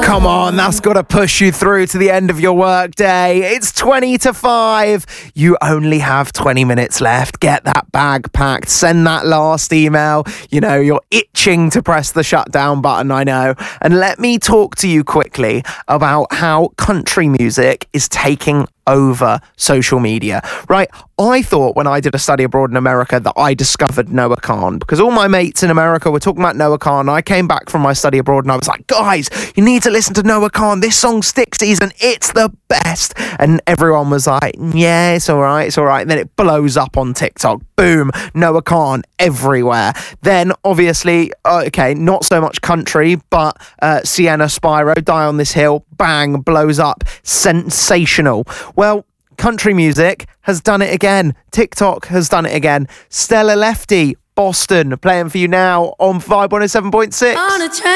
Come on, that's got to push you through to the end of your work day. It's 20 to 5. You only have 20 minutes left. Get that bag packed. Send that last email. You know, you're itching to press the shutdown button, I know. And let me talk to you quickly about how country music is taking over social media. Right, I thought when I did a study abroad in America that I discovered Noah Kahan, because all my mates in America were talking about Noah Kahan. I came back from my study abroad and I was like, guys, you need to listen to Noah Kahan. This song Stixies and it's the best. And everyone was like, yeah, it's all right. And then it blows up on TikTok. Boom, Noah Kahan everywhere. Then obviously, okay, not so much country, but Sienna Spyro, Die on This Hill, bang, blows up. Sensational. Well, country music has done it again. TikTok has done it again. Stella Lefty, Boston, playing for you now on Vibe 107.6. On a train.